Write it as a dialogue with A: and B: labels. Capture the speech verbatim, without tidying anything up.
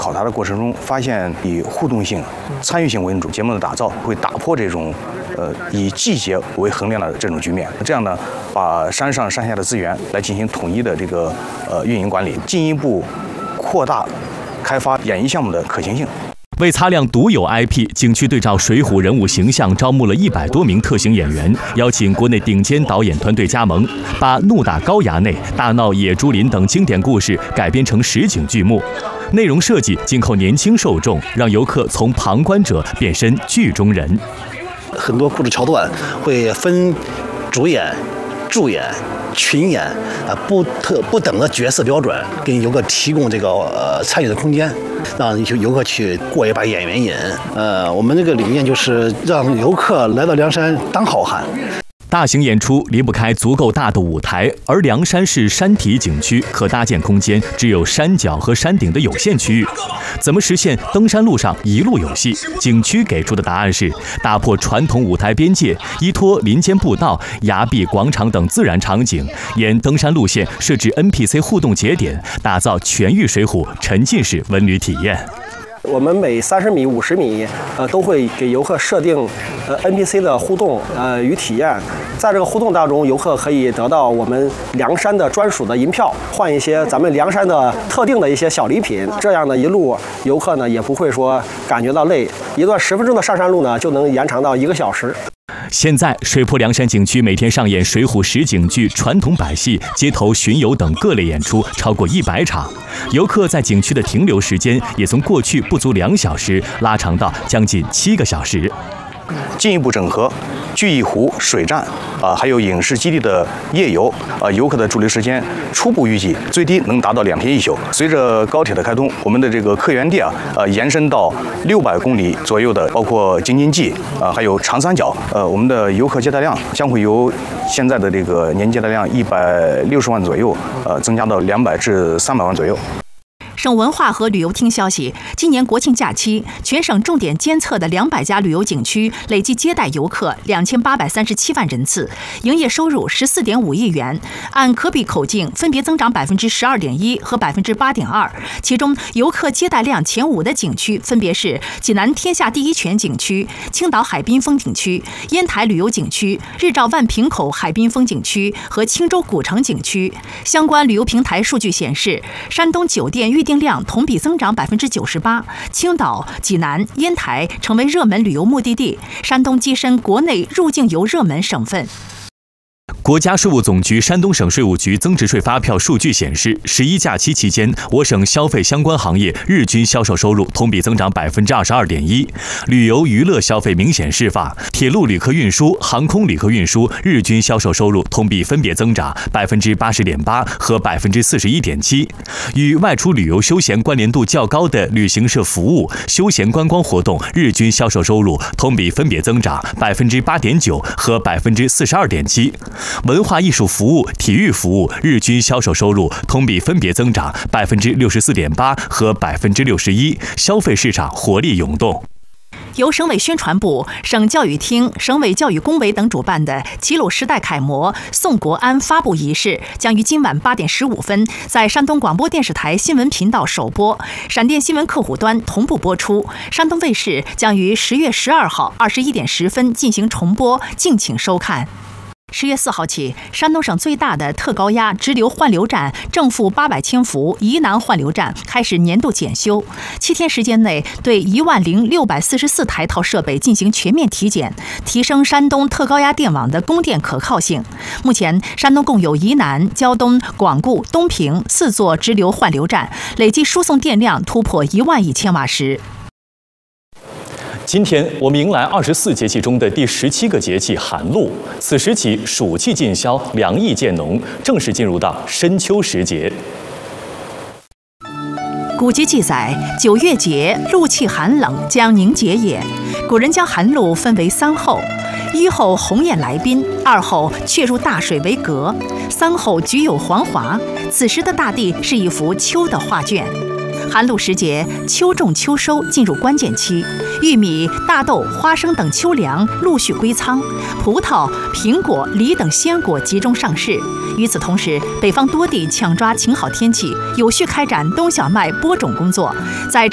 A: 考察的过程中，发现以互动性、参与性为主节目的打造，会打破这种呃以季节为衡量的这种局面。这样呢，把山上山下的资源来进行统一的这个呃运营管理，进一步扩大开发演艺项目的可行性。
B: 为擦亮独有 I P， 景区对照《水浒》人物形象，招募了一百多名特型演员，邀请国内顶尖导演团队加盟，把《怒打高衙内》《大闹野猪林》等经典故事改编成实景剧目。内容设计紧扣年轻受众，让游客从旁观者变身剧中人。
C: 很多故事桥段会分主演、助演、群演啊不特不等的角色标准，给游客提供这个呃参与的空间，让游客去过一把演员瘾。呃，我们这个理念就是让游客来到凉山当好汉。
B: 大型演出离不开足够大的舞台，而凉山是山体景区，可搭建空间只有山脚和山顶的有限区域。怎么实现登山路上一路有戏？景区给出的答案是打破传统舞台边界，依托林间步道、崖壁、广场等自然场景，沿登山路线设置 N P C 互动节点，打造全域水浒沉浸式文旅体验。
D: 我们每三十米、五十米，呃，都会给游客设定，呃 N P C 的互动，呃与体验。在这个互动当中，游客可以得到我们凉山的专属的银票，换一些咱们凉山的特定的一些小礼品。这样呢，一路游客呢也不会说感觉到累，一段十分钟的上山路呢就能延长到一个小时。
B: 现在，水泊凉山景区每天上演水浒实景剧、传统百戏、街头巡游等各类演出超过一百场。游客在景区的停留时间也从过去不足两小时拉长到将近七个小时。
A: 进一步整合聚义湖水站啊，还有影视基地的夜游啊，游客的驻留时间初步预计最低能达到两天一宿。随着高铁的开通，我们的这个客源地啊，呃，延伸到六百公里左右的，包括京津冀啊，还有长三角，呃，我们的游客接待量将会由现在的这个年接待量一百六十万左右，呃，增加到两百至三百万左右。
E: 省文化和旅游厅消息，今年国庆假期，全省重点监测的两百家旅游景区累计接待游客两千八百三十七万人次，营业收入十四点五亿元，按可比口径分别增长百分之十二点一和百分之八点二。其中，游客接待量前五的景区分别是济南天下第一泉景区、青岛海滨风景区、烟台旅游景区、日照万坪口海滨风景区和青州古城景区。相关旅游平台数据显示，山东酒店预订量同比增长百分之九十八，青岛、济南、烟台成为热门旅游目的地，山东跻身国内入境游热门省份。
B: 国家税务总局山东省税务局增值税发票数据显示，十一假期期间，我省消费相关行业日均销售收入同比增长百分之二十二点一，旅游娱乐消费明显释放，铁路旅客运输、航空旅客运输日均销售收入同比分别增长百分之八十点八和百分之四十一点七。与外出旅游休闲关联度较高的旅行社服务、休闲观光活动日均销售收入同比分别增长百分之八点九和百分之四十二点七。文化艺术服务、体育服务日均销售收入同比分别增长百分之六十四点八和百分之六十一，消费市场活力涌动。
E: 由省委宣传部、省教育厅、省委教育工委等主办的齐鲁时代楷模宋国安发布仪式将于今晚八点十五分在山东广播电视台新闻频道首播，闪电新闻客户端同步播出。山东卫视将于十月十二号二十一点十分进行重播，敬请收看。十月四号起，山东省最大的特高压直流换流站正负八百千伏沂南换流站开始年度检修，七天时间内对一万零六百四十四台套设备进行全面体检，提升山东特高压电网的供电可靠性。目前，山东共有沂南、胶东、广固、东平四座直流换流站，累计输送电量突破一万亿千瓦时。
B: 今天我们迎来二十四节气中的第十七个节气寒露，此时起暑气尽消，凉意渐浓，正式进入到深秋时节。
E: 古籍记载，九月节，露气寒冷，将凝结也。古人将寒露分为三候：一候鸿雁来宾，二候却入大水为隔，三候菊有黄华。此时的大地是一幅秋的画卷。寒露时节，秋种秋收进入关键期，玉米、大豆、花生等秋粮陆续归仓，葡萄、苹果、梨等鲜果集中上市。与此同时，北方多地抢抓晴好天气，有序开展冬小麦播种工作。在